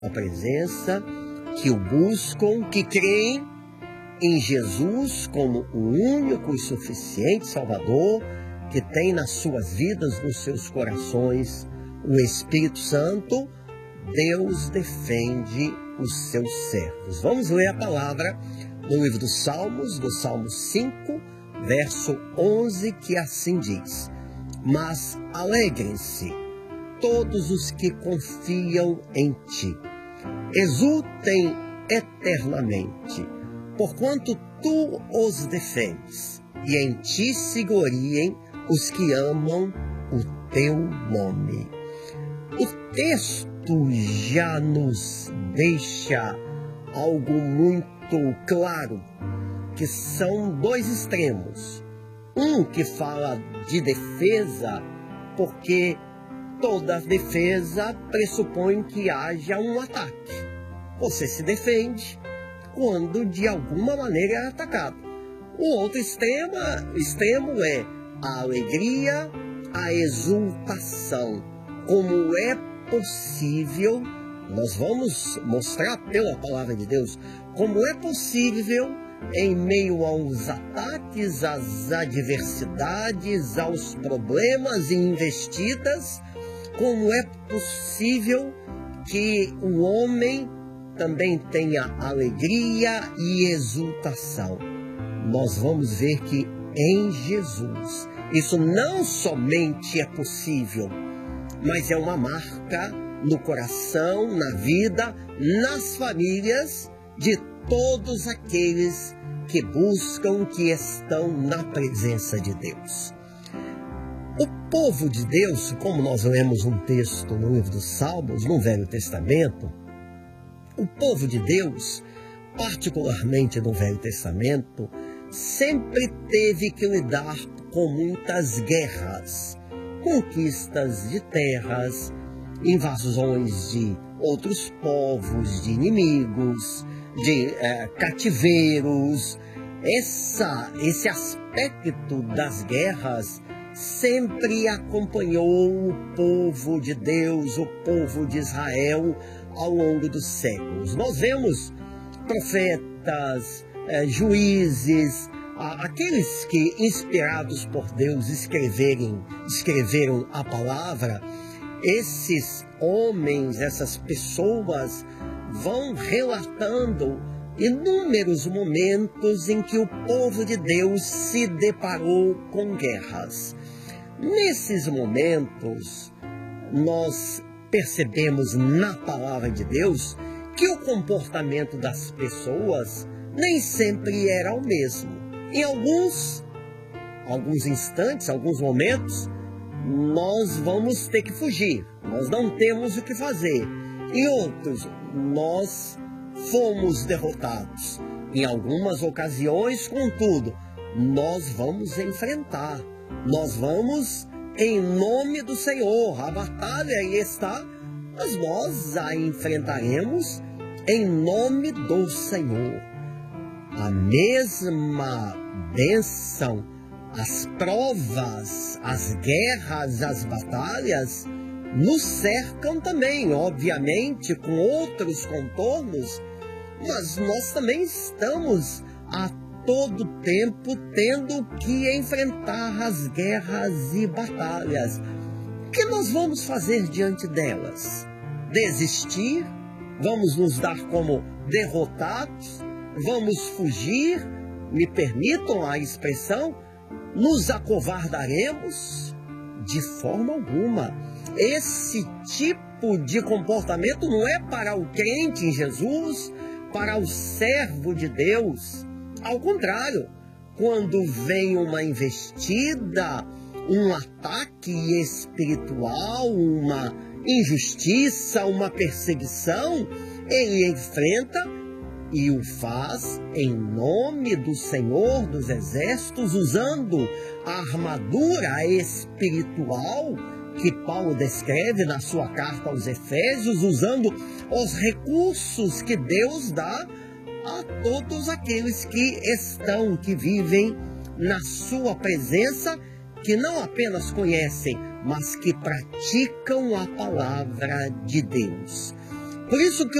a presença, que o buscam, que creem em Jesus como o único e suficiente Salvador, que tem nas suas vidas, nos seus corações, o Espírito Santo. Deus defende os seus servos. Vamos ler a palavra no livro dos Salmos, do Salmo 5, verso 11, que assim diz: Mas alegrem-se todos os que confiam em ti, exultem eternamente, porquanto tu os defendes, e em ti se gloriem os que amam o teu nome. O texto já nos deixa algo muito claro, que são dois extremos. Um que fala de defesa, porque toda defesa pressupõe que haja um ataque. Você se defende quando de alguma maneira é atacado. O outro extremo é a alegria, a exultação. Como é possível, nós vamos mostrar pela palavra de Deus, como é possível, em meio aos ataques, às adversidades, aos problemas e investidas, como é possível que o homem também tenha alegria e exultação. Nós vamos ver que em Jesus isso não somente é possível, mas é uma marca no coração, na vida, nas famílias de todos aqueles que buscam, que estão na presença de Deus. O povo de Deus, como nós lemos um texto no livro dos Salmos, no Velho Testamento, o povo de Deus, particularmente no Velho Testamento, sempre teve que lidar com muitas guerras, conquistas de terras, invasões de outros povos, de inimigos, de cativeiros. Esse aspecto das guerras sempre acompanhou o povo de Deus, o povo de Israel, ao longo dos séculos. Nós vemos profetas, juízes, aqueles que, inspirados por Deus, escreveram a palavra. Esses homens, essas pessoas vão relatando inúmeros momentos em que o povo de Deus se deparou com guerras. Nesses momentos, nós percebemos na palavra de Deus que o comportamento das pessoas nem sempre era o mesmo. Em alguns instantes, alguns momentos, nós vamos ter que fugir, nós não temos o que fazer. Em outros, nós fomos derrotados. Em algumas ocasiões, contudo, nós vamos enfrentar, nós vamos em nome do Senhor. A batalha aí está, mas nós a enfrentaremos em nome do Senhor. A mesma bênção, as provas, as guerras, as batalhas nos cercam também, obviamente com outros contornos, mas nós também estamos a todo tempo tendo que enfrentar as guerras e batalhas. O que nós vamos fazer diante delas? Desistir? Vamos nos dar como derrotados? Vamos fugir? Me permitam a expressão? Nos acovardaremos? De forma alguma. Esse tipo de comportamento não é para o crente em Jesus, para o servo de Deus. Ao contrário, quando vem uma investida, um ataque espiritual, uma injustiça, uma perseguição, ele enfrenta e o faz em nome do Senhor dos Exércitos, usando a armadura espiritual que Paulo descreve na sua carta aos Efésios, usando os recursos que Deus dá a todos aqueles que vivem na sua presença, que não apenas conhecem, mas que praticam a palavra de Deus. Por isso que